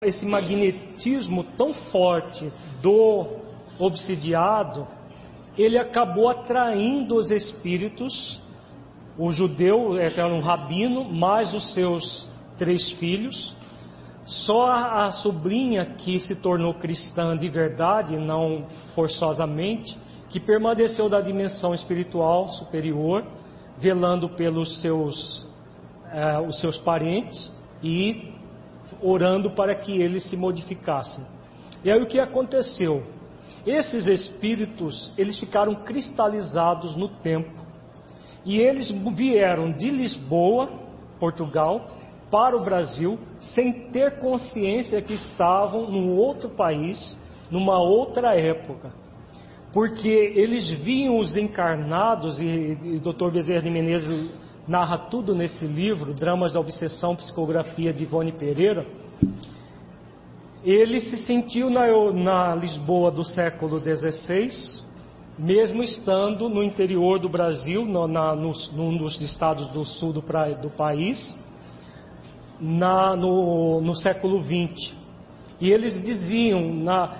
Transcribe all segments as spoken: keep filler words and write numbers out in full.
esse magnetismo tão forte do obsidiado, ele acabou atraindo os espíritos. O judeu era um rabino, mais os seus três filhos. Só a, a sobrinha que se tornou cristã de verdade, não forçosamente, que permaneceu da dimensão espiritual superior, velando pelos seus, eh, os seus parentes e orando para que eles se modificassem. E aí o que aconteceu? Esses espíritos, eles ficaram cristalizados no tempo, e eles vieram de Lisboa, Portugal, para o Brasil, sem ter consciência que estavam num outro país, numa outra época, porque eles viam os encarnados, e, e o doutor Bezerra de Menezes narra tudo nesse livro, Dramas da Obsessão, Psicografia de Ivone Pereira. Ele se sentiu na, na Lisboa do século dezesseis, mesmo estando no interior do Brasil, no, na, nos, num dos estados do sul do, pra, do país, na, no, no século vinte. E eles diziam, na,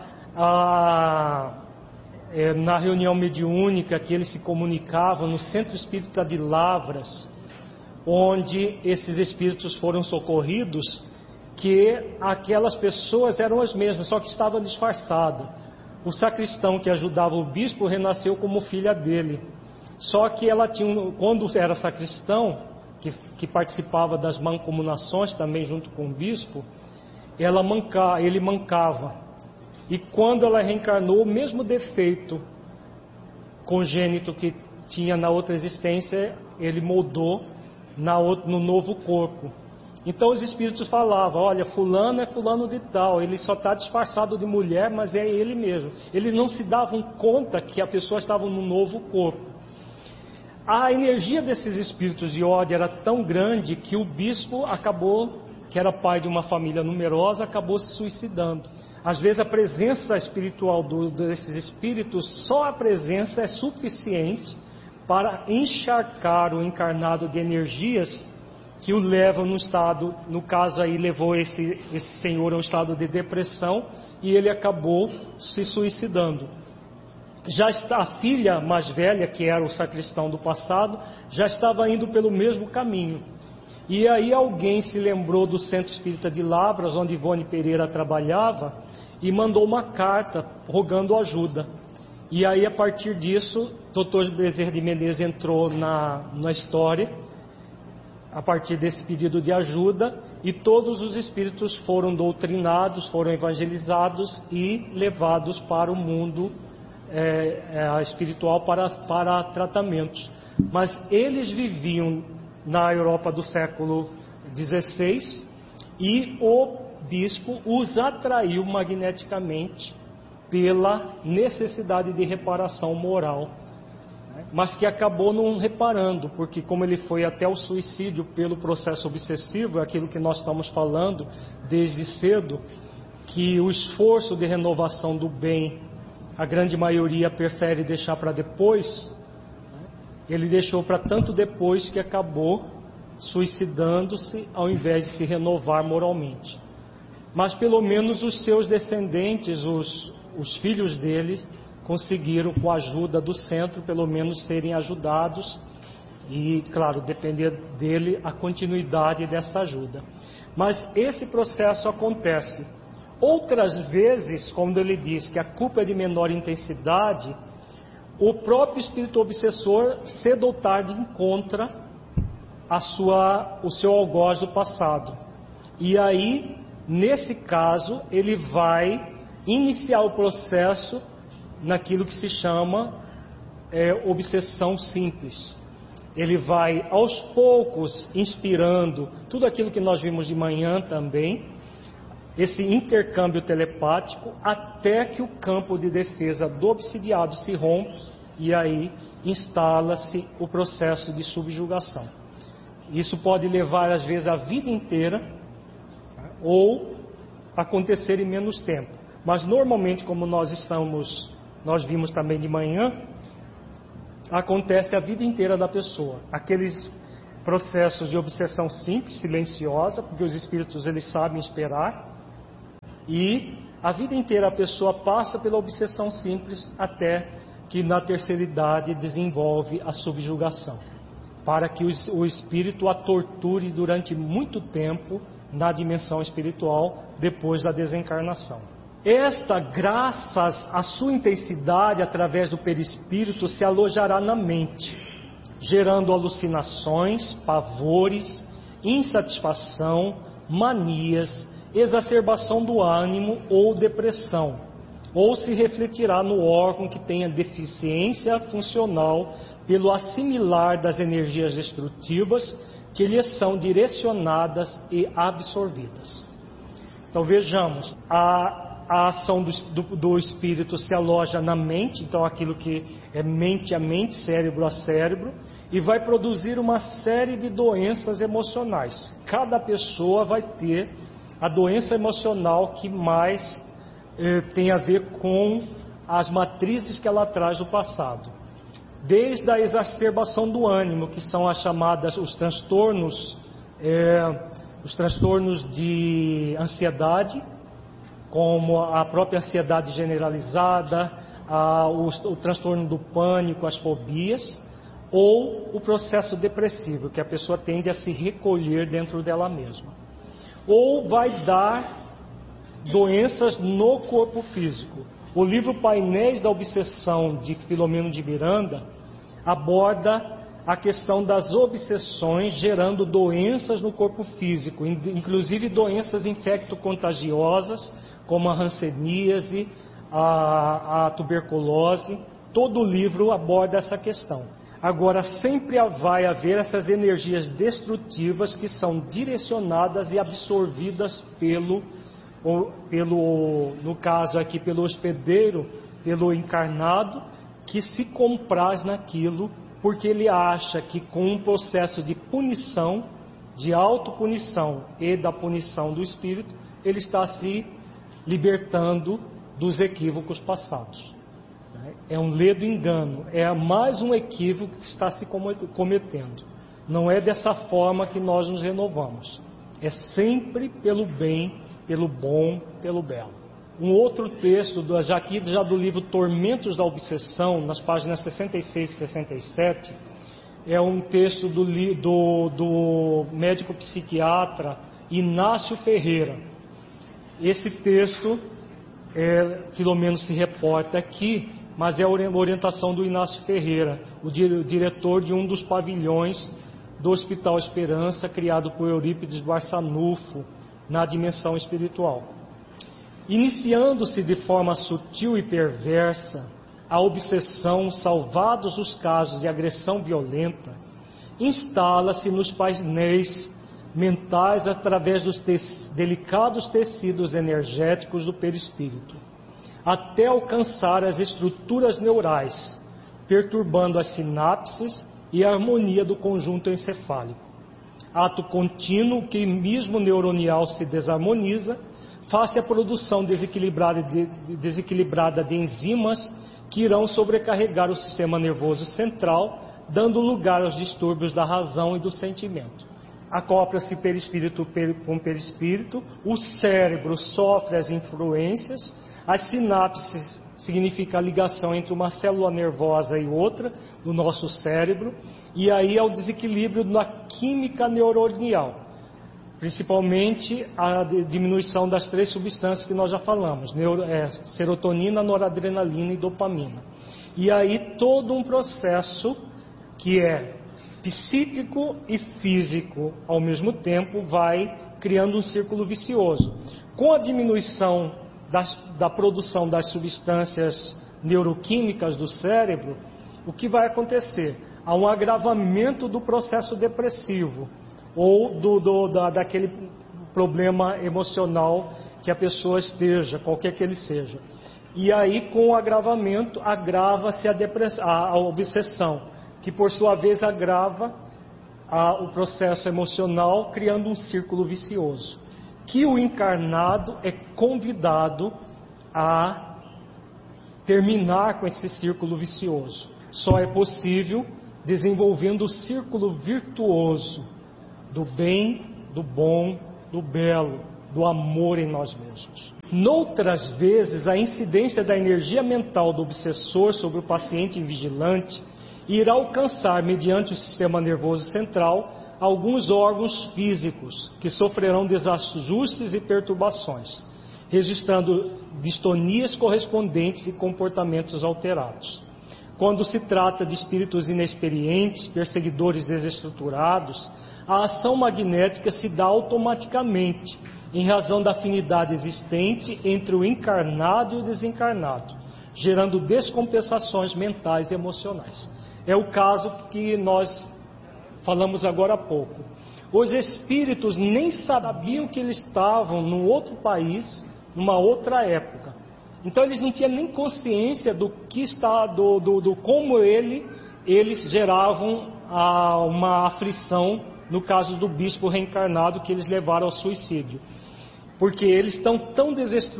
a, é, na reunião mediúnica que eles se comunicavam, no Centro Espírita de Lavras, onde esses espíritos foram socorridos, que aquelas pessoas eram as mesmas, só que estava disfarçado. O sacristão que ajudava o bispo renasceu como filha dele. Só que ela tinha, quando era sacristão, que, que participava das mancomunações também junto com o bispo, ela manca, ele mancava. E quando ela reencarnou, o mesmo defeito congênito que tinha na outra existência, ele moldou na, no novo corpo. Então os espíritos falavam, olha, fulano é fulano de tal, ele só está disfarçado de mulher, mas é ele mesmo. Eles não se davam conta que a pessoa estava no novo corpo. A energia desses espíritos de ódio era tão grande que o bispo acabou, que era pai de uma família numerosa, acabou se suicidando. Às vezes a presença espiritual do, desses espíritos, só a presença é suficiente para encharcar o encarnado de energias que o levam no estado, no caso aí levou esse, esse senhor a um estado de depressão e ele acabou se suicidando. Já está, a filha mais velha, que era o sacristão do passado, já estava indo pelo mesmo caminho. E aí alguém se lembrou do Centro Espírita de Lavras, onde Ivone Pereira trabalhava, e mandou uma carta rogando ajuda. E aí a partir disso, doutor Bezerra de Menezes entrou na, na história, a partir desse pedido de ajuda, e todos os espíritos foram doutrinados, foram evangelizados e levados para o mundo é, é, espiritual para, para tratamentos. Mas eles viviam na Europa do século dezesseis e o bispo os atraiu magneticamente pela necessidade de reparação moral, mas que acabou não reparando, porque como ele foi até o suicídio pelo processo obsessivo, é aquilo que nós estamos falando desde cedo, que o esforço de renovação do bem, a grande maioria prefere deixar para depois, ele deixou para tanto depois que acabou suicidando-se ao invés de se renovar moralmente. Mas pelo menos os seus descendentes, os, os filhos dele, conseguiram, com a ajuda do centro, pelo menos serem ajudados e, claro, depender dele a continuidade dessa ajuda. Mas esse processo acontece. Outras vezes, quando ele diz que a culpa é de menor intensidade, o próprio espírito obsessor, cedo ou tarde, encontra a sua, o seu algoz do passado. E aí, nesse caso, ele vai iniciar o processo naquilo que se chama é, obsessão simples. Ele vai aos poucos inspirando tudo aquilo que nós vimos de manhã também, esse intercâmbio telepático, até que o campo de defesa do obsidiado se rompe e aí instala-se o processo de subjugação. Isso pode levar às vezes a vida inteira ou acontecer em menos tempo, mas normalmente, como nós estamos nós vimos também de manhã, acontece a vida inteira da pessoa. Aqueles processos de obsessão simples, silenciosa, porque os espíritos eles sabem esperar, E a vida inteira a pessoa passa pela obsessão simples até que na terceira idade desenvolve a subjugação, para que o espírito a torture durante muito tempo na dimensão espiritual depois da desencarnação. Esta, graças à sua intensidade através do perispírito, se alojará na mente, gerando alucinações, pavores, insatisfação, manias, exacerbação do ânimo ou depressão, ou se refletirá no órgão que tenha deficiência funcional pelo assimilar das energias destrutivas que lhes são direcionadas e absorvidas. Então vejamos, a, a ação do, do, do espírito se aloja na mente, então aquilo que é mente a mente, cérebro a cérebro, e vai produzir uma série de doenças emocionais. Cada pessoa vai ter a doença emocional que mais eh, tem a ver com as matrizes que ela traz do passado. Desde a exacerbação do ânimo, que são as chamadas, os transtornos, eh, os transtornos de ansiedade, como a própria ansiedade generalizada, a, o, o transtorno do pânico, as fobias, ou o processo depressivo, que a pessoa tende a se recolher dentro dela mesma. Ou vai dar doenças no corpo físico. O livro Painéis da Obsessão, de Filomeno de Miranda, aborda a questão das obsessões gerando doenças no corpo físico, inclusive doenças infecto-contagiosas, como a hanseníase, a, a tuberculose. Todo o livro aborda essa questão. Agora, sempre vai haver essas energias destrutivas que são direcionadas e absorvidas pelo, pelo, no caso aqui, pelo hospedeiro, pelo encarnado, que se compraz naquilo, porque ele acha que com um processo de punição, de autopunição e da punição do espírito, ele está se libertando dos equívocos passados. É um ledo engano, é mais um equívoco que está se cometendo. Não é dessa forma que nós nos renovamos. É sempre pelo bem, pelo bom, pelo belo. Um outro texto, já aqui já do livro Tormentos da Obsessão, nas páginas sessenta e seis e sessenta e sete, é um texto do, do, do médico psiquiatra Inácio Ferreira. Esse texto, é, Filomeno se reporta aqui, mas é a orientação do Inácio Ferreira, o diretor de um dos pavilhões do Hospital Esperança, criado por Eurípides Barçanufo, na dimensão espiritual. Iniciando-se de forma sutil e perversa, a obsessão, salvados os casos de agressão violenta, instala-se nos painéis mentais através dos te- delicados tecidos energéticos do perispírito, até alcançar as estruturas neurais, perturbando as sinapses e a harmonia do conjunto encefálico. Ato contínuo que, mesmo neuronial, se desarmoniza, face a produção desequilibrada de, desequilibrada de enzimas que irão sobrecarregar o sistema nervoso central, dando lugar aos distúrbios da razão e do sentimento. Acopla-se perispírito com perispírito, o cérebro sofre as influências, as sinapses significa a ligação entre uma célula nervosa e outra do nosso cérebro, e aí é o desequilíbrio na química neuronial, principalmente a diminuição das três substâncias que nós já falamos, neuro, é, serotonina, noradrenalina e dopamina. E aí todo um processo que é psíquico e físico ao mesmo tempo vai criando um círculo vicioso. Com a diminuição das, da produção das substâncias neuroquímicas do cérebro, o que vai acontecer? Há um agravamento do processo depressivo ou do, do, da, daquele problema emocional que a pessoa esteja, qualquer que ele seja. E aí, com o agravamento, agrava-se a, depress... a, a obsessão, que por sua vez agrava a, o processo emocional, criando um círculo vicioso, que o encarnado é convidado a terminar com esse círculo vicioso. Só é possível desenvolvendo o círculo virtuoso do bem, do bom, do belo, do amor em nós mesmos. Noutras vezes, a incidência da energia mental do obsessor sobre o paciente vigilante irá alcançar, mediante o sistema nervoso central, alguns órgãos físicos que sofrerão desajustes e perturbações, registrando distonias correspondentes e comportamentos alterados. Quando se trata de espíritos inexperientes, perseguidores desestruturados, a ação magnética se dá automaticamente, em razão da afinidade existente entre o encarnado e o desencarnado, gerando descompensações mentais e emocionais. É o caso que nós falamos agora há pouco. Os espíritos nem sabiam que eles estavam num outro país, numa outra época. Então eles não tinham nem consciência do que está, do, do, do como ele, eles geravam a, uma aflição, no caso do bispo reencarnado, que eles levaram ao suicídio. Porque eles estão tão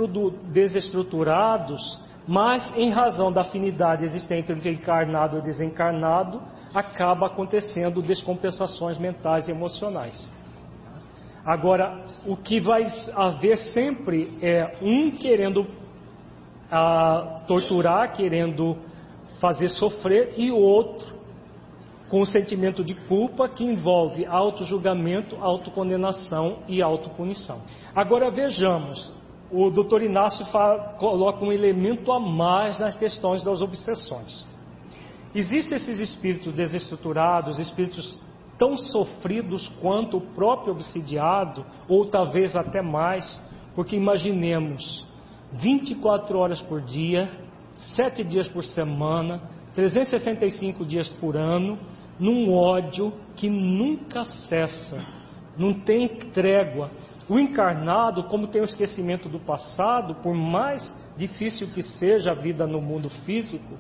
desestruturados, mas em razão da afinidade existente entre encarnado e desencarnado, acaba acontecendo descompensações mentais e emocionais. Agora, o que vai haver sempre é um querendo ah, torturar, querendo fazer sofrer, e o outro com o sentimento de culpa, que envolve autojulgamento, autocondenação e autopunição. Agora vejamos, o doutor Inácio fala, coloca um elemento a mais nas questões das obsessões. Existem esses espíritos desestruturados, espíritos tão sofridos quanto o próprio obsidiado, ou talvez até mais, porque imaginemos, vinte e quatro horas por dia, sete dias por semana, trezentos e sessenta e cinco dias por ano, num ódio que nunca cessa, não tem trégua. O encarnado, como tem o esquecimento do passado, por mais difícil que seja a vida no mundo físico,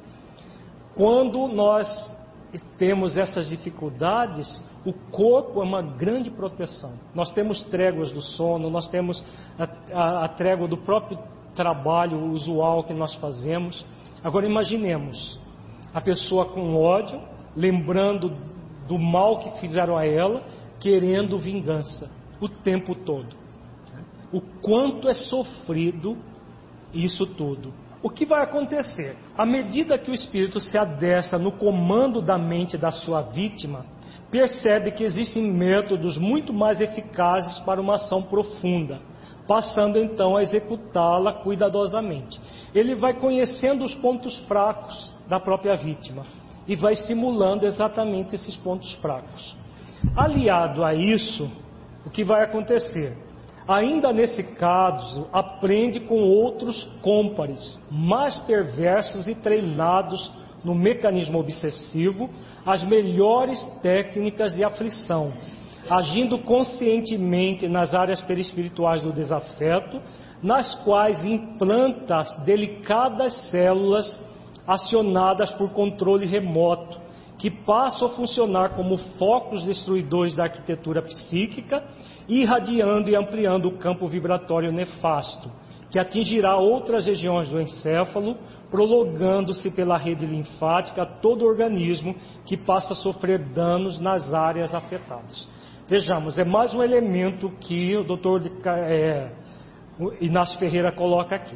quando nós temos essas dificuldades, o corpo é uma grande proteção. Nós temos tréguas do sono, nós temos a, a, a trégua do próprio trabalho usual que nós fazemos. Agora imaginemos a pessoa com ódio, lembrando do mal que fizeram a ela, querendo vingança o tempo todo. O quanto é sofrido isso tudo. O que vai acontecer? À medida que o espírito se adestra no comando da mente da sua vítima, percebe que existem métodos muito mais eficazes para uma ação profunda, passando então a executá-la cuidadosamente. Ele vai conhecendo os pontos fracos da própria vítima e vai estimulando exatamente esses pontos fracos. Aliado a isso, o que vai acontecer? Ainda nesse caso, aprende com outros cômpares, mais perversos e treinados no mecanismo obsessivo, as melhores técnicas de aflição, agindo conscientemente nas áreas perispirituais do desafeto, nas quais implanta as delicadas células acionadas por controle remoto, que passam a funcionar como focos destruidores da arquitetura psíquica, irradiando e ampliando o campo vibratório nefasto, que atingirá outras regiões do encéfalo, prolongando-se pela rede linfática a todo o organismo, que passa a sofrer danos nas áreas afetadas. Vejamos, é mais um elemento que o doutor é, Inácio Ferreira coloca aqui.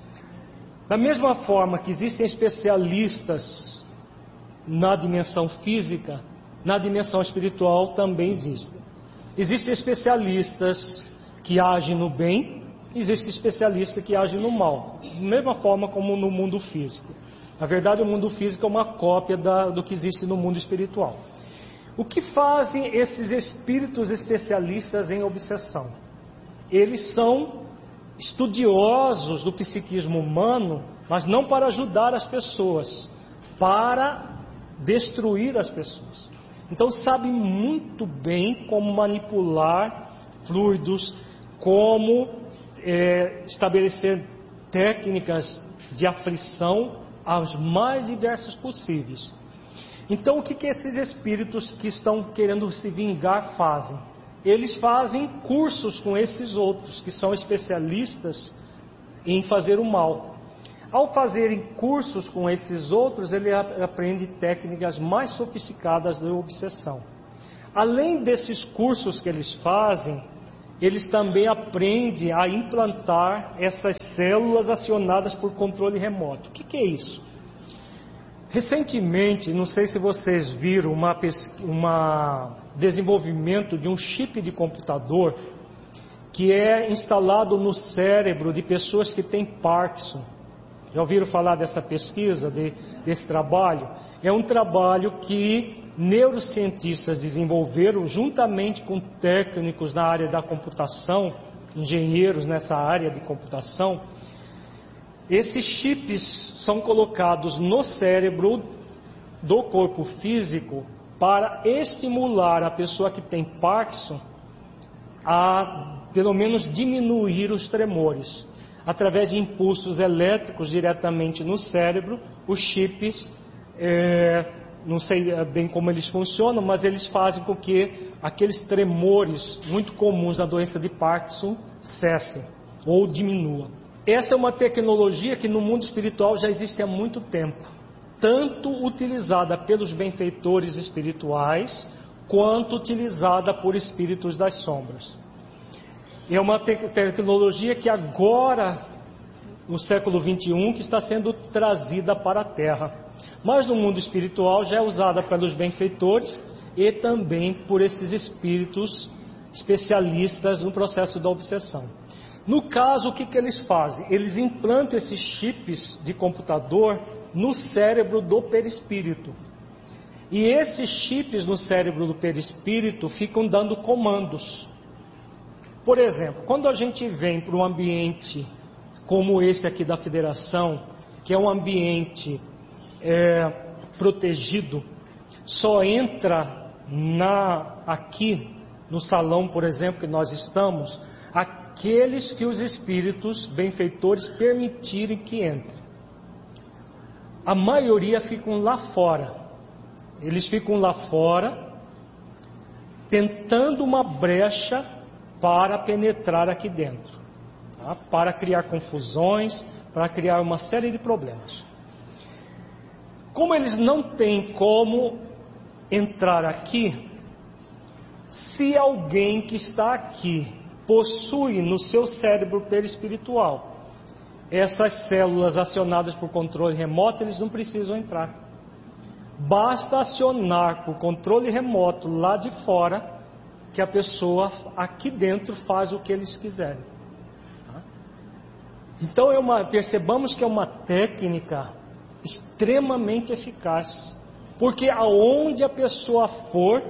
Da mesma forma que existem especialistas na dimensão física, na dimensão espiritual também existem. Existem especialistas que agem no bem, existem especialistas que agem no mal, da mesma forma como no mundo físico. Na verdade, o mundo físico é uma cópia da, do que existe no mundo espiritual. O que fazem esses espíritos especialistas em obsessão? Eles são estudiosos do psiquismo humano, mas não para ajudar as pessoas, para destruir as pessoas. Então sabem muito bem como manipular fluidos, como é, estabelecer técnicas de aflição as mais diversas possíveis. Então o que, que esses espíritos que estão querendo se vingar fazem? Eles fazem cursos com esses outros, que são especialistas em fazer o mal. Ao fazerem cursos com esses outros, ele aprende técnicas mais sofisticadas da obsessão. Além desses cursos que eles fazem, eles também aprendem a implantar essas células acionadas por controle remoto. O que, que é isso? Recentemente, não sei se vocês viram uma, uma desenvolvimento de um chip de computador que é instalado no cérebro de pessoas que têm Parkinson. Já ouviram falar dessa pesquisa, de, desse trabalho? É um trabalho que neurocientistas desenvolveram juntamente com técnicos na área da computação, engenheiros nessa área de computação. Esses chips são colocados no cérebro do corpo físico para estimular a pessoa que tem Parkinson a, pelo menos, diminuir os tremores. Através de impulsos elétricos diretamente no cérebro, os chips, é, não sei bem como eles funcionam, mas eles fazem com que aqueles tremores muito comuns na doença de Parkinson cessem ou diminuam. Essa é uma tecnologia que no mundo espiritual já existe há muito tempo, tanto utilizada pelos benfeitores espirituais, quanto utilizada por espíritos das sombras. É uma te- tecnologia que agora, no século vinte e um, que está sendo trazida para a Terra. Mas no mundo espiritual já é usada pelos benfeitores e também por esses espíritos especialistas no processo da obsessão. No caso, o que, que eles fazem? Eles implantam esses chips de computador no cérebro do perispírito. E esses chips no cérebro do perispírito ficam dando comandos. Por exemplo, quando a gente vem para um ambiente como este aqui da Federação, que é um ambiente é, protegido, só entra na, aqui no salão, por exemplo, que nós estamos, aqueles que os espíritos benfeitores permitirem que entrem. A maioria ficam lá fora. Eles ficam lá fora, tentando uma brecha para penetrar aqui dentro, tá? Para criar confusões, para criar uma série de problemas. Como eles não têm como entrar aqui, se alguém que está aqui possui no seu cérebro perispiritual essas células acionadas por controle remoto, eles não precisam entrar. Basta acionar por controle remoto lá de fora, que a pessoa aqui dentro faz o que eles quiserem. Então é uma, percebamos que é uma técnica extremamente eficaz, porque aonde a pessoa for,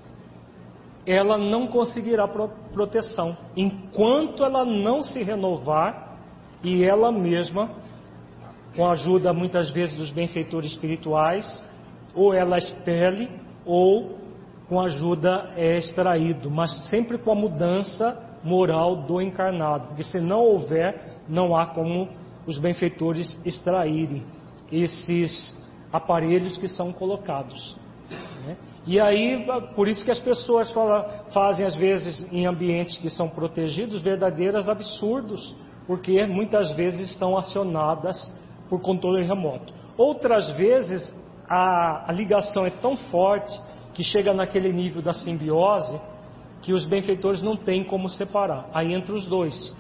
ela não conseguirá proteção, enquanto ela não se renovar e ela mesma, com a ajuda muitas vezes dos benfeitores espirituais, ou ela expele ou com a ajuda é extraído, mas sempre com a mudança moral do encarnado, porque se não houver, não há como os benfeitores extraírem esses aparelhos que são colocados, né? E aí, por isso que as pessoas falam, fazem às vezes em ambientes que são protegidos verdadeiros absurdos, porque muitas vezes estão acionadas por controle remoto. Outras vezes a, a ligação é tão forte que chega naquele nível da simbiose que os benfeitores não têm como separar. Aí entra os dois,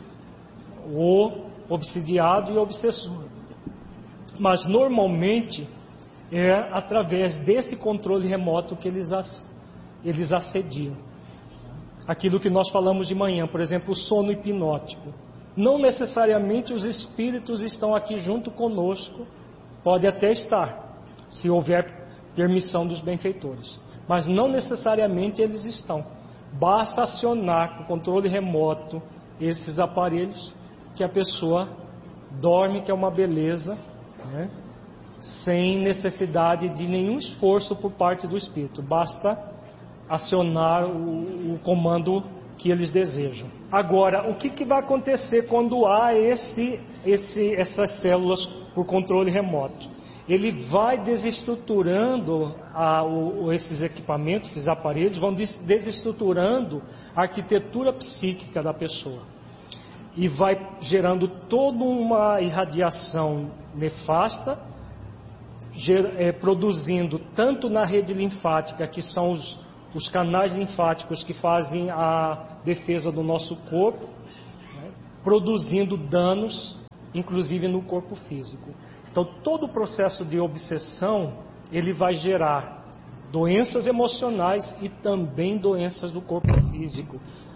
o obsidiado e o obsessor. Mas normalmente é através desse controle remoto que eles, eles assediam. Aquilo que nós falamos de manhã, por exemplo, o sono hipnótico. Não necessariamente os espíritos estão aqui junto conosco, pode até estar, se houver permissão dos benfeitores, mas não necessariamente eles estão. Basta acionar com controle remoto esses aparelhos que a pessoa dorme, que é uma beleza, né? Sem necessidade de nenhum esforço por parte do espírito, basta acionar o, o comando que eles desejam. Agora, o que, que vai acontecer quando há esse, esse, essas células por controle remoto? Ele vai desestruturando a, o, esses equipamentos, esses aparelhos, vão des, desestruturando a arquitetura psíquica da pessoa. E vai gerando toda uma irradiação nefasta, ger, é, produzindo tanto na rede linfática, que são os, os canais linfáticos que fazem a defesa do nosso corpo, né, produzindo danos, inclusive no corpo físico. Então, todo o processo de obsessão, ele vai gerar doenças emocionais e também doenças do corpo físico.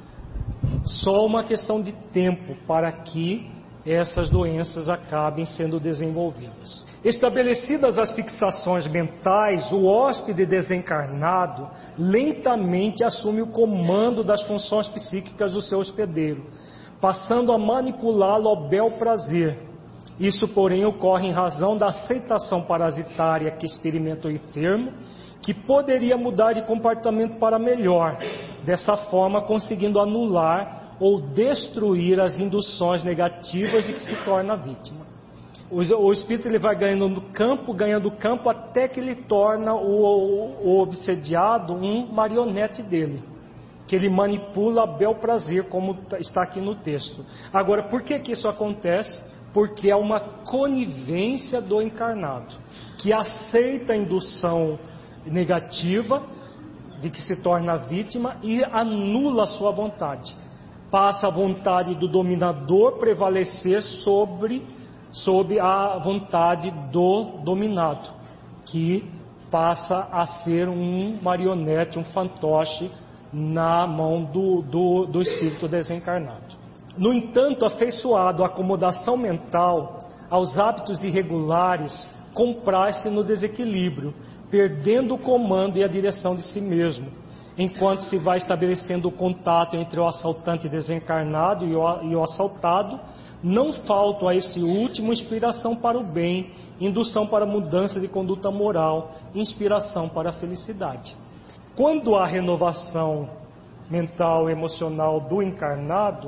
Só uma questão de tempo para que essas doenças acabem sendo desenvolvidas. Estabelecidas as fixações mentais, o hóspede desencarnado lentamente assume o comando das funções psíquicas do seu hospedeiro, passando a manipulá-lo ao bel prazer. Isso, porém, ocorre em razão da aceitação parasitária que experimenta o enfermo, que poderia mudar de comportamento para melhor, dessa forma conseguindo anular ou destruir as induções negativas de que se torna vítima. O espírito ele vai ganhando no campo, ganhando campo, até que ele torna o, o obsediado um marionete dele, que ele manipula a bel prazer, como está aqui no texto. Agora, por que que isso acontece? Porque é uma conivência do encarnado, que aceita a indução negativa de que se torna vítima e anula a sua vontade. Passa a vontade do dominador prevalecer sobre, sobre a vontade do dominado, que passa a ser um marionete, um fantoche na mão do, do, do espírito desencarnado. No entanto, afeiçoado à acomodação mental, aos hábitos irregulares, compraz-se no desequilíbrio, perdendo o comando e a direção de si mesmo, enquanto se vai estabelecendo o contato entre o assaltante desencarnado e o, e o assaltado. Não falta a esse último inspiração para o bem, indução para a mudança de conduta moral, inspiração para a felicidade. Quando há renovação mental e emocional do encarnado,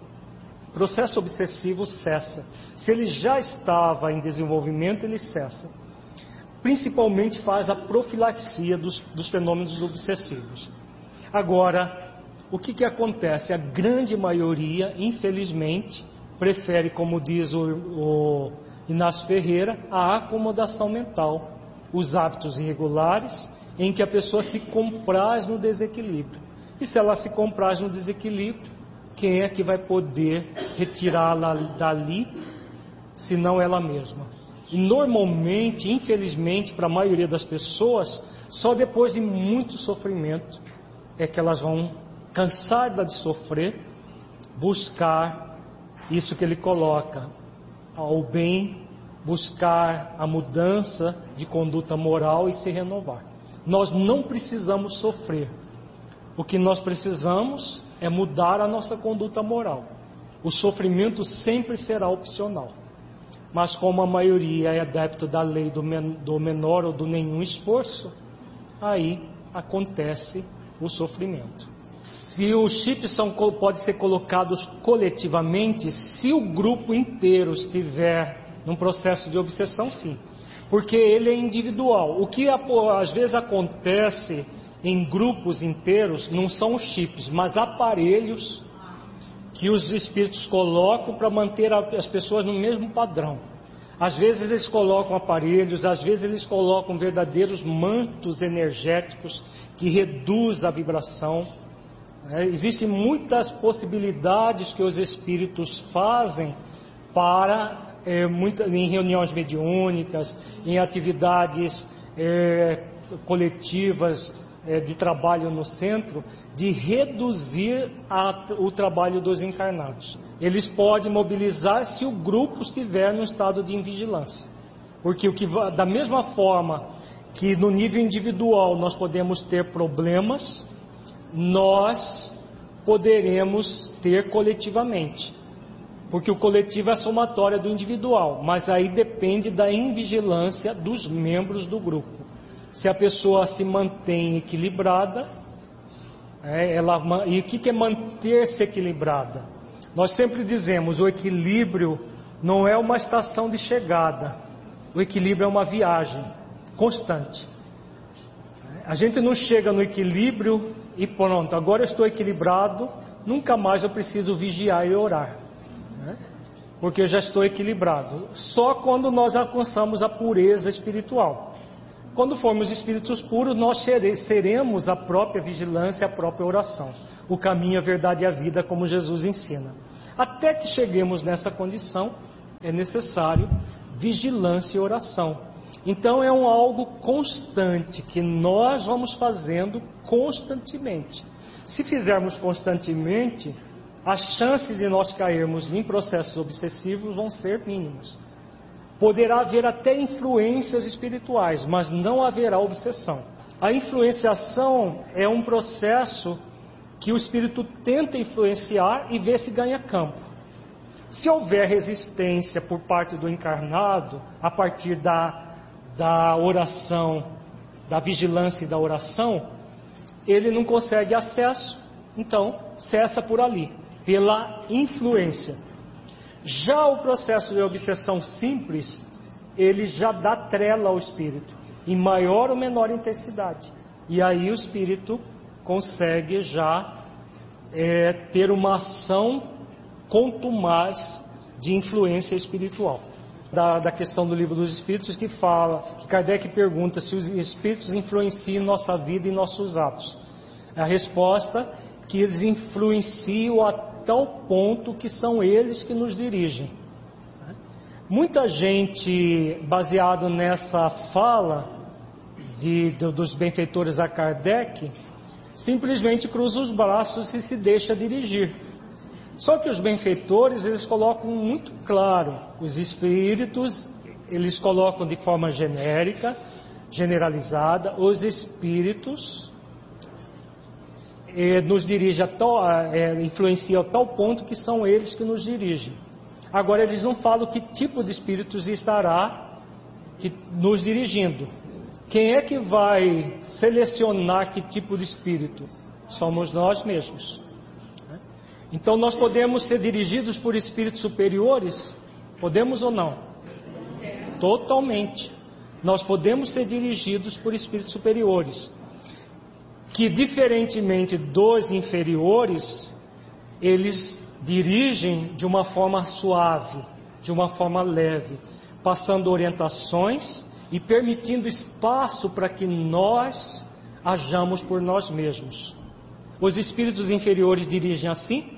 o processo obsessivo cessa. Se ele já estava em desenvolvimento, ele cessa. Principalmente faz a profilaxia dos, dos fenômenos obsessivos. Agora, o que que acontece? A grande maioria, infelizmente, prefere, como diz o, o Inácio Ferreira, a acomodação mental, os hábitos irregulares, em que a pessoa se compraz no desequilíbrio. E se ela se compraz no desequilíbrio, quem é que vai poder retirá-la dali, se não ela mesma? E normalmente, infelizmente, para a maioria das pessoas, só depois de muito sofrimento é que elas vão, cansada de sofrer, buscar isso que ele coloca, o bem, buscar a mudança de conduta moral e se renovar. Nós não precisamos sofrer. O que nós precisamos é mudar a nossa conduta moral. O sofrimento sempre será opcional. Mas como a maioria é adepto da lei do, men do menor ou do nenhum esforço, aí acontece o sofrimento. Se os chips são, podem ser colocados coletivamente, se o grupo inteiro estiver num processo de obsessão, sim. Porque ele é individual. O que às vezes acontece em grupos inteiros não são os chips, mas aparelhos que os espíritos colocam para manter as pessoas no mesmo padrão. Às vezes eles colocam aparelhos, às vezes eles colocam verdadeiros mantos energéticos que reduzem a vibração. É, existem muitas possibilidades que os espíritos fazem para, é, muita, em reuniões mediúnicas, em atividades é, coletivas, de trabalho no centro, de reduzir a, o trabalho dos encarnados. Eles podem mobilizar se o grupo estiver no estado de invigilância. Porque o que, da mesma forma que no nível individual nós podemos ter problemas, nós poderemos ter coletivamente. Porque o coletivo é a somatória do individual, mas aí depende da invigilância dos membros do grupo. Se a pessoa se mantém equilibrada, é, ela, e o que é manter-se equilibrada? Nós sempre dizemos, o equilíbrio não é uma estação de chegada, o equilíbrio é uma viagem constante. A gente não chega no equilíbrio e pronto, agora eu estou equilibrado, nunca mais eu preciso vigiar e orar, né? Porque eu já estou equilibrado. Só quando nós alcançamos a pureza espiritual. Quando formos espíritos puros, nós seremos a própria vigilância, a própria oração. O caminho, a verdade e a vida, como Jesus ensina. Até que cheguemos nessa condição, é necessário vigilância e oração. Então é um algo constante, que nós vamos fazendo constantemente. Se fizermos constantemente, as chances de nós cairmos em processos obsessivos vão ser mínimas. Poderá haver até influências espirituais, mas não haverá obsessão. A influenciação é um processo que o espírito tenta influenciar e vê se ganha campo. Se houver resistência por parte do encarnado, a partir da, da oração, da vigilância e da oração, ele não consegue acesso, então cessa por ali, pela influência. Já o processo de obsessão simples, ele já dá trela ao espírito, em maior ou menor intensidade. E aí o espírito consegue já é, ter uma ação contumaz de influência espiritual. Da, da questão do Livro dos Espíritos, que fala, que Kardec pergunta se os espíritos influenciam nossa vida e nossos atos. A resposta é que eles influenciam a tal ponto que são eles que nos dirigem. Muita gente, baseado nessa fala de, de, dos benfeitores a Kardec, simplesmente cruza os braços e se deixa dirigir. Só que os benfeitores, eles colocam muito claro, os espíritos, eles colocam de forma genérica, generalizada, os espíritos eh, nos dirigem a tal, eh, influenciam a tal ponto que são eles que nos dirigem. Agora, eles não falam que tipo de espíritos estará que, nos dirigindo. Quem é que vai selecionar que tipo de espírito? Somos nós mesmos. Então, nós podemos ser dirigidos por espíritos superiores? Podemos ou não? Totalmente. Nós podemos ser dirigidos por espíritos superiores, que, diferentemente dos inferiores, eles dirigem de uma forma suave, de uma forma leve, passando orientações e permitindo espaço para que nós hajamos por nós mesmos. Os espíritos inferiores dirigem assim?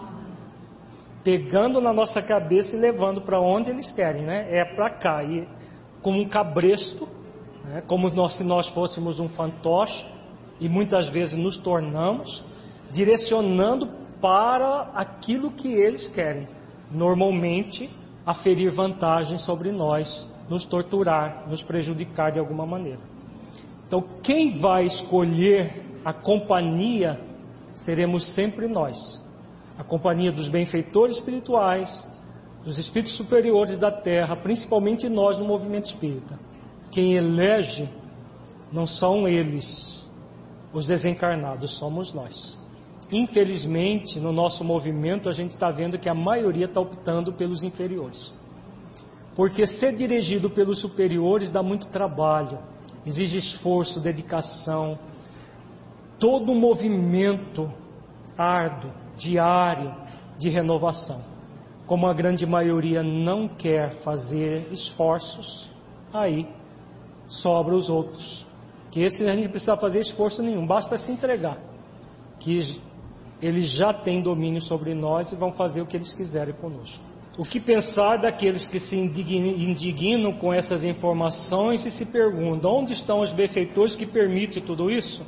Pegando na nossa cabeça e levando para onde eles querem, né? É para cá, e como um cabresto, né? Como nós, se nós fôssemos um fantoche, e muitas vezes nos tornamos, direcionando para aquilo que eles querem, normalmente aferir vantagem sobre nós, nos torturar, nos prejudicar de alguma maneira. Então, quem vai escolher a companhia seremos sempre nós, a companhia dos benfeitores espirituais, dos espíritos superiores da Terra, principalmente nós no movimento espírita. Quem elege não são eles, os desencarnados, somos nós. Infelizmente, no nosso movimento, a gente está vendo que a maioria está optando pelos inferiores. Porque ser dirigido pelos superiores dá muito trabalho, exige esforço, dedicação, todo um movimento árduo, diário, de renovação. Como a grande maioria não quer fazer esforços, aí sobra os outros. Que esse a gente não precisa fazer esforço nenhum, basta se entregar. Que eles já têm domínio sobre nós e vão fazer o que eles quiserem conosco. O que pensar daqueles que se indignam com essas informações e se perguntam, onde estão os benfeitores que permitem tudo isso?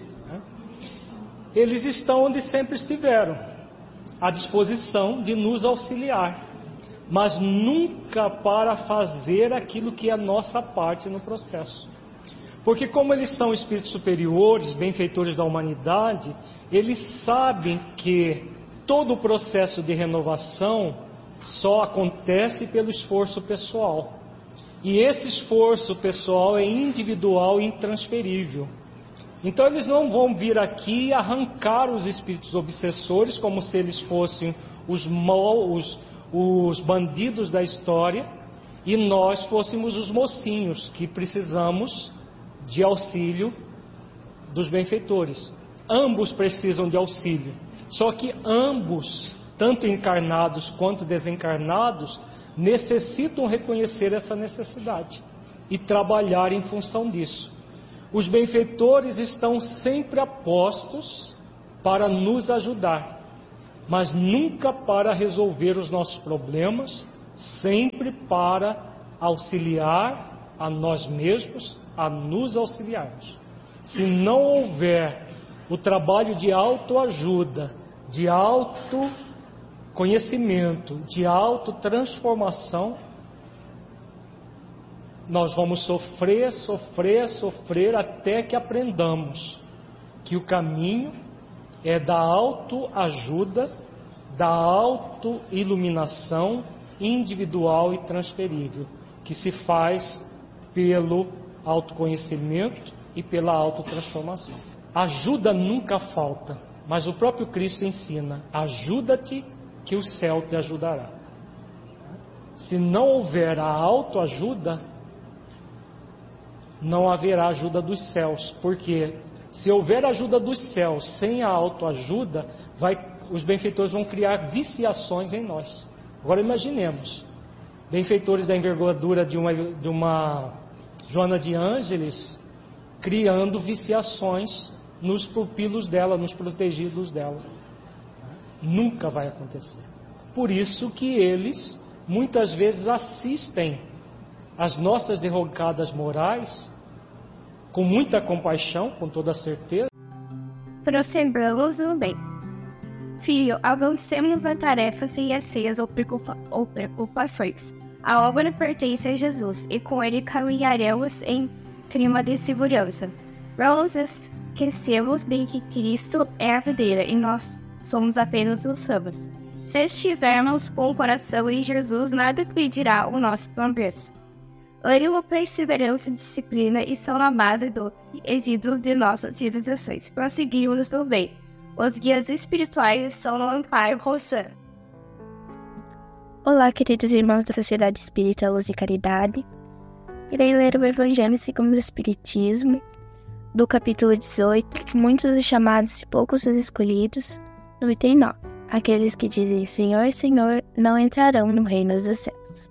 Eles estão onde sempre estiveram, à disposição de nos auxiliar, mas nunca para fazer aquilo que é a nossa parte no processo. Porque como eles são espíritos superiores, benfeitores da humanidade, eles sabem que todo o processo de renovação só acontece pelo esforço pessoal. E esse esforço pessoal é individual e intransferível. Então eles não vão vir aqui arrancar os espíritos obsessores como se eles fossem os, mal, os, os bandidos da história e nós fôssemos os mocinhos que precisamos de auxílio dos benfeitores. Ambos precisam de auxílio, só que ambos, tanto encarnados quanto desencarnados, necessitam reconhecer essa necessidade. e trabalhar em função disso. Os benfeitores estão sempre a postos para nos ajudar, mas nunca para resolver os nossos problemas, sempre para auxiliar a nós mesmos, a nos auxiliarmos. Se não houver o trabalho de autoajuda, de autoconhecimento, de autotransformação, nós vamos sofrer, sofrer, sofrer até que aprendamos que o caminho é da autoajuda, da autoiluminação individual e transferível, que se faz pelo autoconhecimento e pela autotransformação. Ajuda nunca falta, mas o próprio Cristo ensina: ajuda-te que o céu te ajudará. Se não houver a autoajuda, não haverá ajuda dos céus, porque se houver ajuda dos céus sem a autoajuda, vai, os benfeitores vão criar viciações em nós. Agora imaginemos, benfeitores da envergadura de uma, de uma Joana de Ângeles, criando viciações nos pupilos dela, nos protegidos dela. Nunca vai acontecer. Por isso que eles, muitas vezes, assistem às nossas derrocadas morais com muita compaixão, com toda certeza. Prosseguamos no bem. Filho, avancemos na tarefa sem receios ou, preocupa- ou preocupações. A obra pertence a Jesus e com ele caminharemos em clima de segurança. Vamos esquecemos de que Cristo é a videira e nós somos apenas os ramos. Se estivermos com o coração em Jesus, nada impedirá o nosso progresso. Ânimo, perseverança e disciplina e são a base do êxito de nossas civilizações. Prosseguimos no bem. Os guias espirituais são no amparo constante. Olá, queridos irmãos da Sociedade Espírita Luz e Caridade. Irei ler o Evangelho segundo o Espiritismo, do capítulo dezoito, muitos os chamados e poucos os escolhidos, no item nove. Aqueles que dizem Senhor, Senhor, não entrarão no reino dos céus.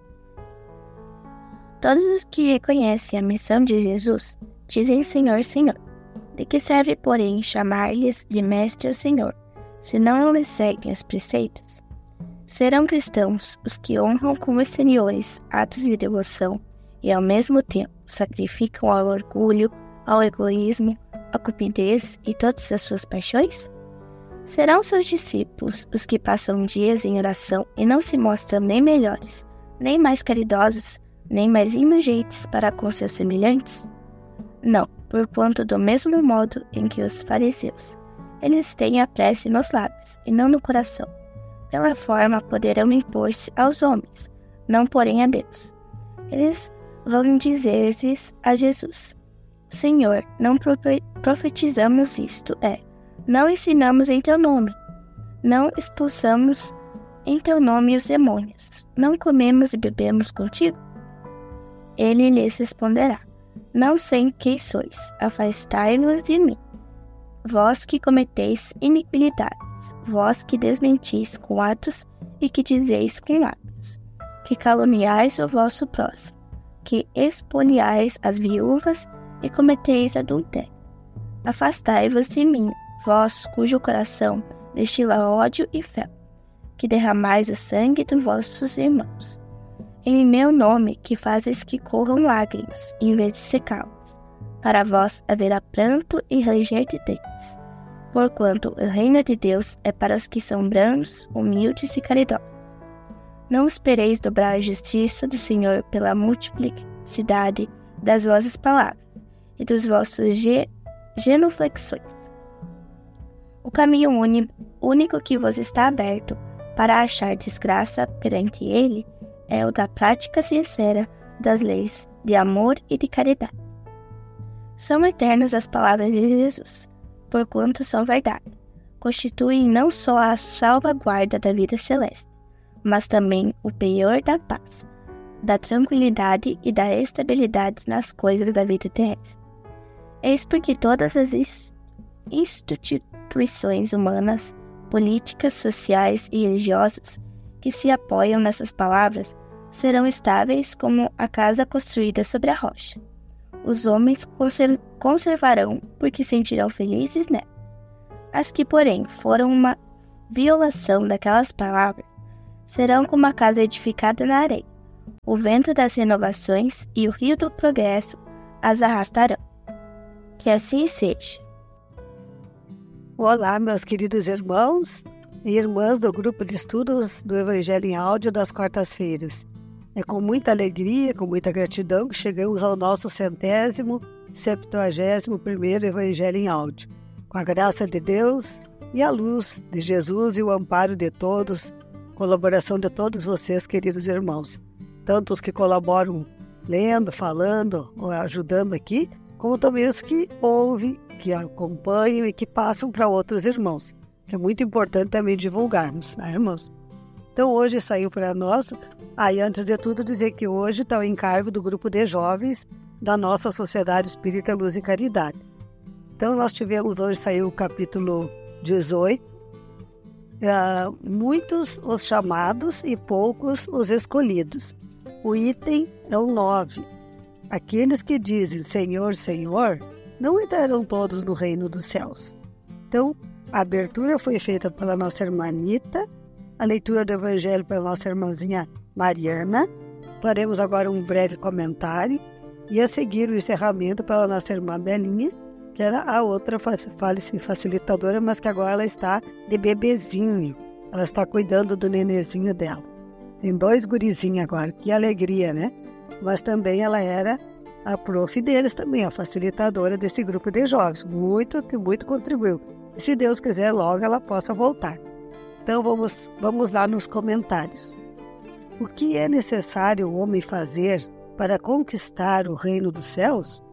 Todos os que reconhecem a missão de Jesus dizem Senhor, Senhor. De que serve, porém, chamar-lhes de Mestre ou Senhor, se não lhes seguem os preceitos? Serão cristãos os que honram como exteriores atos de devoção e, ao mesmo tempo, sacrificam ao orgulho, ao egoísmo, à cupidez e todas as suas paixões? Serão seus discípulos os que passam dias em oração e não se mostram nem melhores, nem mais caridosos, nem mais indulgentes para com seus semelhantes? Não, porquanto do mesmo modo em que os fariseus, eles têm a prece nos lábios e não no coração. Pela forma poderão impor-se aos homens, não porém a Deus. Eles vão dizer-lhes a Jesus: Senhor, não profetizamos isto, é, não ensinamos em teu nome, não expulsamos em teu nome os demônios, não comemos e bebemos contigo? Ele lhes responderá: Não sei quem sois, afastai-vos de mim. Vós que cometeis iniquidades, vós que desmentis com atos e que dizeis com lábios, que caluniais o vosso próximo, que expoliais as viúvas e cometeis adultério. Afastai-vos de mim, vós cujo coração destila ódio e fel, que derramais o sangue dos vossos irmãos. Em meu nome que fazes que corram lágrimas, em vez de secá-las. Para vós haverá pranto e ranger de dentes, porquanto o reino de Deus é para os que são brandos, humildes e caridosos. Não espereis dobrar a justiça do Senhor pela multiplicidade das vossas palavras e dos vossos ge- genuflexões. O caminho único que vos está aberto para achar desgraça perante ele é o da prática sincera das leis de amor e de caridade. São eternas as palavras de Jesus, porquanto são verdade. Constituem não só a salvaguarda da vida celeste, mas também o penhor da paz, da tranquilidade e da estabilidade nas coisas da vida terrestre. Eis porque todas as instituições humanas, políticas, sociais e religiosas que se apoiam nessas palavras serão estáveis como a casa construída sobre a rocha. Os homens conservarão porque sentirão felizes nela. As que, porém, foram uma violação daquelas palavras, serão como a casa edificada na areia. O vento das renovações e o rio do progresso as arrastarão. Que assim seja. Olá, meus queridos irmãos e irmãs do grupo de estudos do Evangelho em Áudio das quartas-feiras. É com muita alegria, com muita gratidão que chegamos ao nosso centésimo, septuagésimo primeiro Evangelho em Áudio. Com a graça de Deus e a luz de Jesus e o amparo de todos, colaboração de todos vocês, queridos irmãos. Tanto os que colaboram lendo, falando ou ajudando aqui, como também os que ouvem, que acompanham e que passam para outros irmãos. Que é muito importante também divulgarmos, né, irmãos? Então, hoje saiu para nós, aí ah, antes de tudo dizer que hoje está o encargo do grupo de jovens da nossa Sociedade Espírita Luz e Caridade. Então, nós tivemos, hoje saiu o capítulo dezoito, ah, muitos os chamados e poucos os escolhidos. O item é o nove. Aqueles que dizem Senhor, Senhor, não entrarão todos no reino dos céus. Então, a abertura foi feita pela nossa irmã Anita, a leitura do Evangelho pela nossa irmãzinha Mariana. Faremos agora um breve comentário e a seguir o encerramento pela nossa irmã Belinha, que era a outra facilitadora, mas que agora ela está de bebezinho. Ela está cuidando do nenezinho dela. Tem dois gurizinhos agora, que alegria, né? Mas também ela era a prof deles também, a facilitadora desse grupo de jovens. Muito, que muito contribuiu. E se Deus quiser, logo ela possa voltar. Então vamos, vamos lá nos comentários. O que é necessário o homem fazer para conquistar o reino dos céus?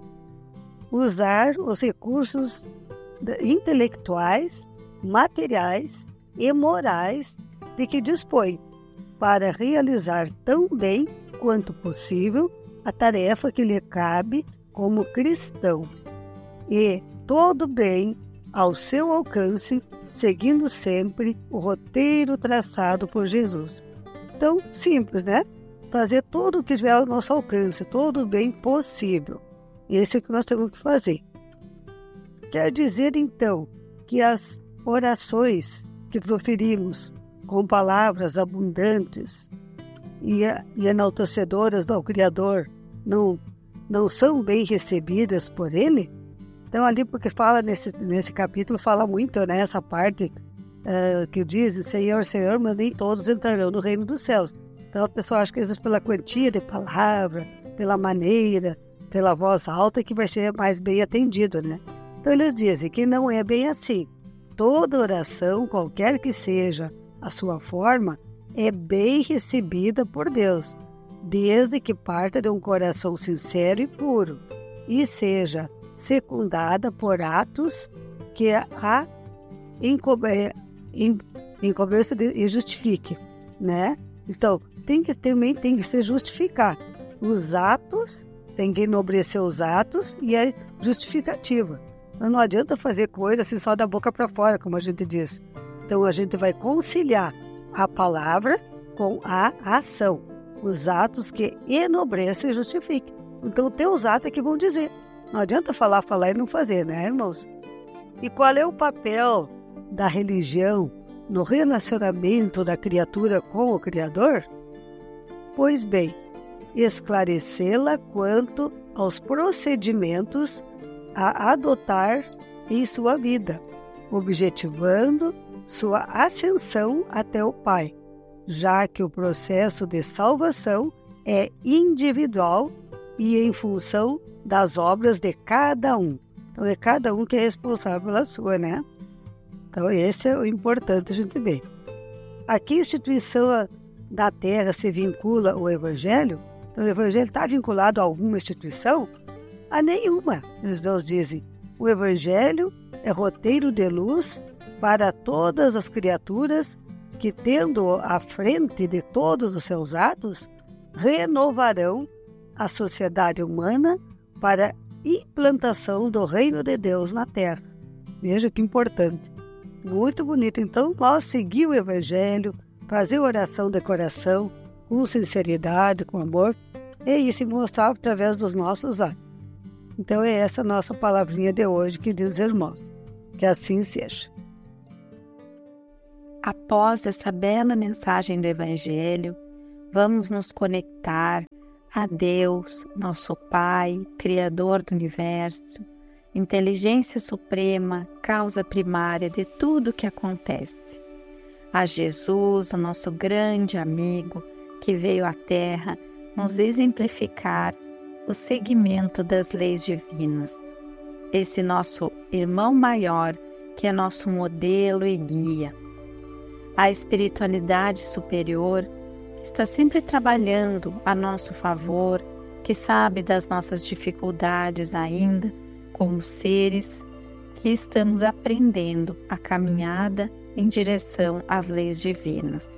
Usar os recursos intelectuais, materiais e morais de que dispõe para realizar tão bem quanto possível a tarefa que lhe cabe como cristão e todo bem ao seu alcance, seguindo sempre o roteiro traçado por Jesus. Então, simples, né? Fazer tudo o que tiver ao nosso alcance, todo o bem possível. Esse é o que nós temos que fazer. Quer dizer, então, que as orações que proferimos com palavras abundantes e, e enaltecedoras ao Criador não, não são bem recebidas por Ele? Então, ali, porque fala nesse, nesse capítulo, fala muito, né, essa parte uh, que diz, Senhor, Senhor, mas nem todos entrarão no reino dos céus. Então, a pessoa acha que, às vezes, pela quantia de palavra, pela maneira, pela voz alta, que vai ser mais bem atendido, né? Então, eles dizem que não é bem assim. Toda oração, qualquer que seja a sua forma, é bem recebida por Deus, desde que parta de um coração sincero e puro, e seja secundada por atos que a encobreça e justifique, né? Então, tem que, também tem que se justificar. Os atos, tem que enobrecer os atos e a justificativa. Então, não adianta fazer coisa assim só da boca para fora, como a gente diz. Então, a gente vai conciliar a palavra com a ação. Os atos que enobrecem e justifiquem. Então, tem os atos que vão dizer. Não adianta falar, falar e não fazer, né, irmãos? E qual é o papel da religião no relacionamento da criatura com o Criador? Pois bem, esclarecê-la quanto aos procedimentos a adotar em sua vida, objetivando sua ascensão até o Pai, já que o processo de salvação é individual e em função das obras de cada um. Então, é cada um que é responsável pela sua, né? Então, esse é o importante a gente ver. A que instituição da Terra se vincula o Evangelho? Então, o Evangelho está vinculado a alguma instituição? A nenhuma, eles nos dizem. O Evangelho é roteiro de luz para todas as criaturas que, tendo à frente de todos os seus atos, renovarão a sociedade humana para implantação do reino de Deus na Terra. Veja que importante. Muito bonito. Então, nós seguir o Evangelho, fazer oração de coração, com sinceridade, com amor, e isso se mostrar através dos nossos atos. Então é essa a nossa palavrinha de hoje, queridos irmãos. Que assim seja. Após essa bela mensagem do Evangelho, vamos nos conectar a Deus, nosso Pai, Criador do Universo, inteligência suprema, causa primária de tudo o que acontece. A Jesus, o nosso grande amigo, que veio à Terra nos exemplificar o seguimento das leis divinas. Esse nosso irmão maior, que é nosso modelo e guia. A espiritualidade superior está sempre trabalhando a nosso favor, que sabe das nossas dificuldades ainda, como seres que estamos aprendendo a caminhada em direção às leis divinas.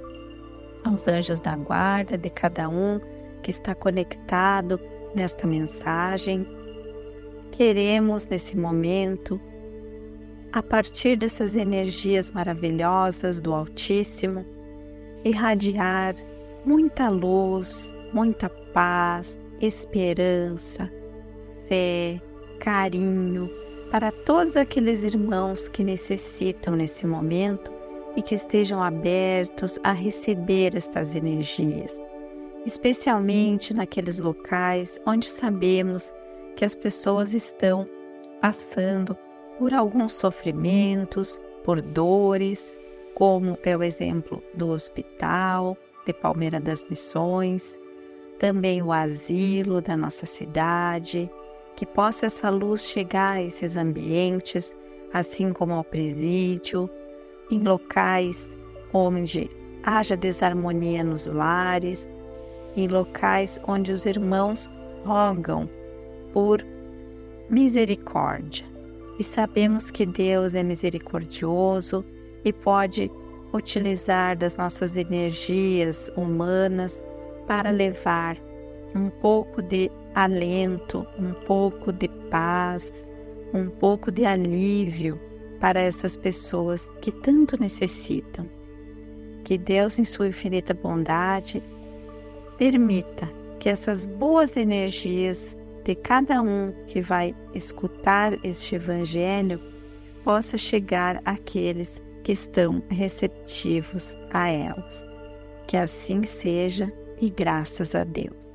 Aos anjos da guarda de cada um que está conectado nesta mensagem, queremos nesse momento, a partir dessas energias maravilhosas do Altíssimo, irradiar muita luz, muita paz, esperança, fé, carinho para todos aqueles irmãos que necessitam nesse momento e que estejam abertos a receber estas energias, especialmente naqueles locais onde sabemos que as pessoas estão passando por alguns sofrimentos, por dores, como é o exemplo do Hospital de Palmeira das Missões, também o asilo da nossa cidade, que possa essa luz chegar a esses ambientes, assim como ao presídio, em locais onde haja desarmonia nos lares, em locais onde os irmãos rogam por misericórdia. E sabemos que Deus é misericordioso e pode utilizar das nossas energias humanas para levar um pouco de alento, um pouco de paz, um pouco de alívio para essas pessoas que tanto necessitam. Que Deus, em sua infinita bondade, permita que essas boas energias de cada um que vai escutar este Evangelho possa chegar àqueles que estão receptivos a elas. Que assim seja e graças a Deus.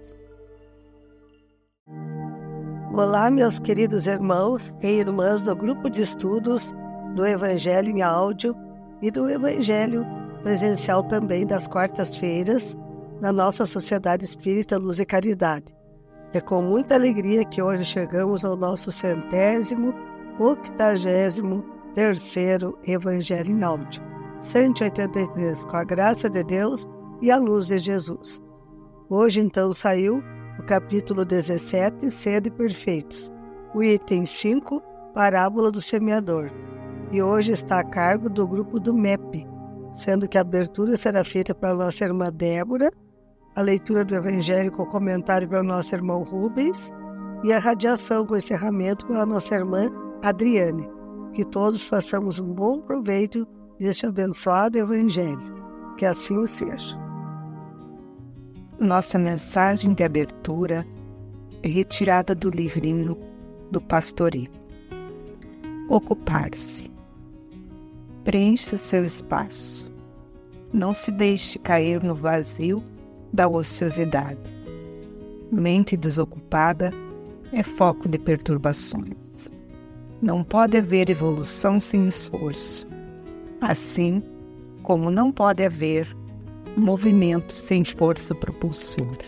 Olá, meus queridos irmãos e irmãs do grupo de estudos do Evangelho em áudio e do Evangelho presencial também das quartas-feiras na nossa Sociedade Espírita Luz e Caridade. É com muita alegria que hoje chegamos ao nosso centésimo, octagésimo terceiro Evangelho em áudio, cento e oitenta e três, com a graça de Deus e a luz de Jesus. Hoje, então, saiu o capítulo dezessete, Sede Perfeitos, o item cinco, Parábola do Semeador, e hoje está a cargo do grupo do M E P, sendo que a abertura será feita pela nossa irmã Débora, a leitura do Evangelho com comentário pelo nosso irmão Rubens e a radiação com encerramento pela nossa irmã Adriane. Que todos façamos um bom proveito deste abençoado Evangelho. Que assim seja. Nossa mensagem de abertura é retirada do livrinho do Pastoril. Ocupar-se. Preencha seu espaço. Não se deixe cair no vazio da ociosidade. Mente desocupada é foco de perturbações. Não pode haver evolução sem esforço, assim como não pode haver movimento sem força propulsora.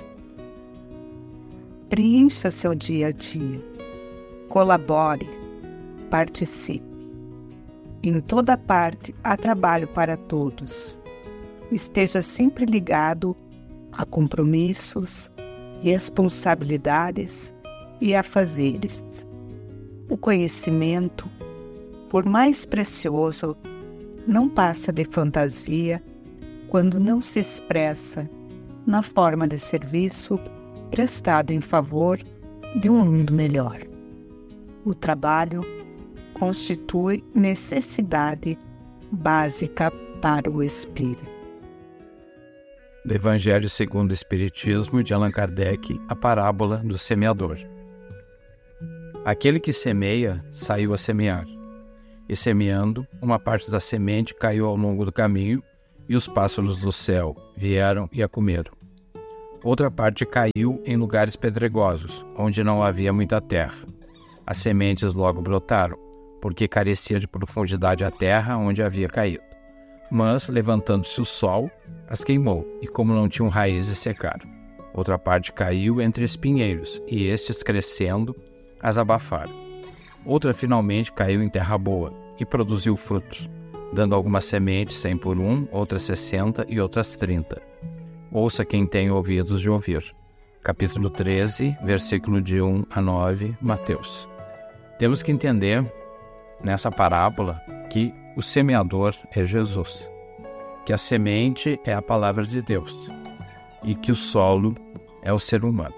Preencha seu dia a dia, colabore, participe. Em toda parte há trabalho para todos. Esteja sempre ligado a compromissos, responsabilidades e afazeres. O conhecimento, por mais precioso, não passa de fantasia quando não se expressa na forma de serviço prestado em favor de um mundo melhor. O trabalho constitui necessidade básica para o espírito. do Evangelho segundo o Espiritismo de Allan Kardec, a parábola do semeador. Aquele que semeia saiu a semear, e semeando, uma parte da semente caiu ao longo do caminho, e os pássaros do céu vieram e a comeram. Outra parte caiu em lugares pedregosos, onde não havia muita terra. As sementes logo brotaram, porque carecia de profundidade a terra onde havia caído. Mas, levantando-se o sol, as queimou, e como não tinham raízes, secaram. Outra parte caiu entre espinheiros, e estes, crescendo, as abafaram. Outra, finalmente, caiu em terra boa, e produziu frutos, dando algumas sementes cem por um, outras sessenta e outras trinta. Ouça quem tem ouvidos de ouvir. Capítulo treze, versículo de um a nove, Mateus. Temos que entender, nessa parábola, que o semeador é Jesus, que a semente é a palavra de Deus e que o solo é o ser humano.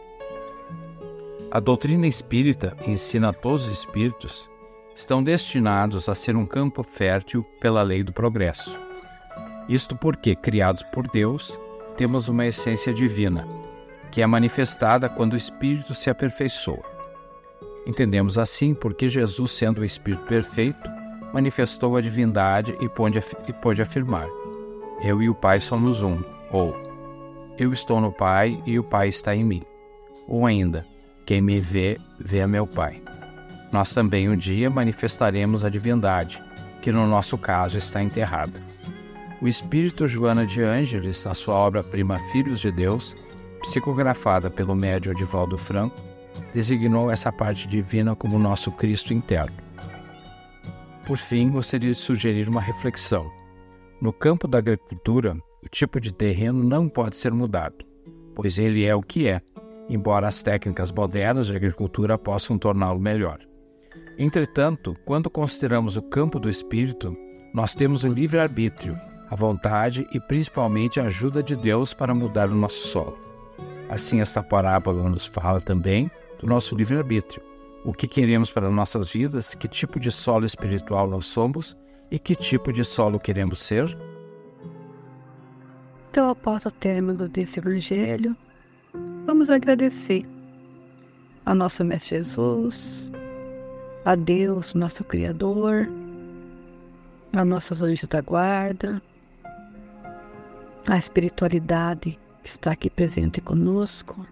A doutrina espírita ensina a todos os espíritos estão destinados a ser um campo fértil pela lei do progresso. Isto porque, criados por Deus, temos uma essência divina, que é manifestada quando o espírito se aperfeiçoa. Entendemos assim porque Jesus, sendo o Espírito perfeito, manifestou a divindade e pôde, e pôde afirmar: eu e o Pai somos um, ou eu estou no Pai e o Pai está em mim, ou ainda, quem me vê, vê a meu Pai. Nós também um dia manifestaremos a divindade, que no nosso caso está enterrada. O espírito Joana de Ângeles, na sua obra-prima Filhos de Deus, psicografada pelo médium Divaldo Franco, designou essa parte divina como nosso Cristo interno. Por fim, gostaria de sugerir uma reflexão. No campo da agricultura, o tipo de terreno não pode ser mudado, pois ele é o que é, embora as técnicas modernas de agricultura possam torná-lo melhor. Entretanto, quando consideramos o campo do espírito, nós temos o livre-arbítrio, a vontade e principalmente a ajuda de Deus para mudar o nosso solo. Assim, esta parábola nos fala também do nosso livre-arbítrio. O que queremos para nossas vidas, que tipo de solo espiritual nós somos e que tipo de solo queremos ser? Então, após o término desse evangelho, vamos agradecer a nosso Mestre Jesus, a Deus, nosso Criador, a nossos anjos da guarda, a espiritualidade que está aqui presente conosco,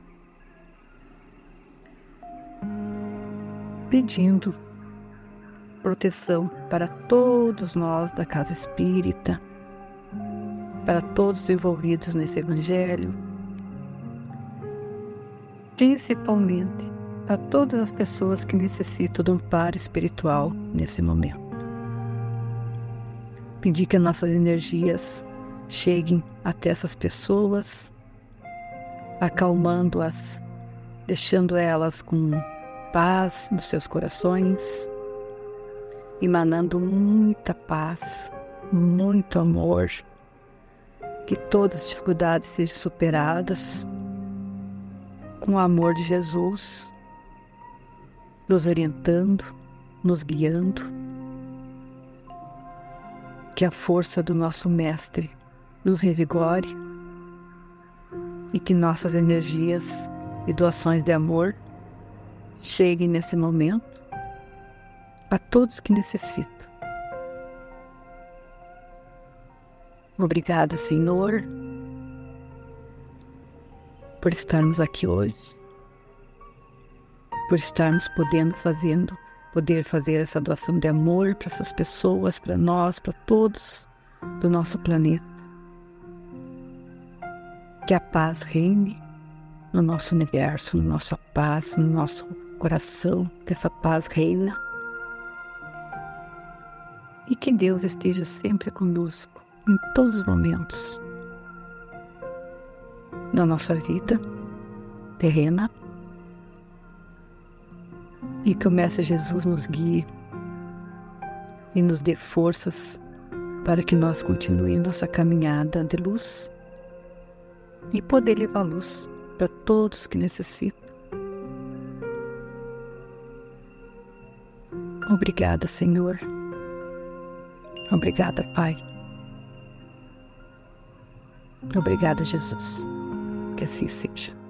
pedindo proteção para todos nós da Casa Espírita, para todos envolvidos nesse Evangelho, principalmente para todas as pessoas que necessitam de um par espiritual nesse momento. Pedir que nossas energias cheguem até essas pessoas, acalmando-as, deixando elas com paz nos seus corações, emanando muita paz, muito amor, que todas as dificuldades sejam superadas com o amor de Jesus, nos orientando, nos guiando, que a força do nosso Mestre nos revigore e que nossas energias e doações de amor cheguem nesse momento a todos que necessitam. Obrigada, Senhor, por estarmos aqui hoje, por estarmos podendo fazendo, poder fazer essa doação de amor para essas pessoas, para nós, para todos do nosso planeta. Que a paz reine no nosso universo, no nosso paz, no nosso coração, que essa paz reina. E que Deus esteja sempre conosco, em todos os momentos da nossa vida terrena. E que o Mestre Jesus nos guie e nos dê forças para que nós continuemos nossa caminhada de luz e poder levar luz para todos que necessitam. Obrigada, Senhor. Obrigada, Pai. Obrigada, Jesus. Que assim seja.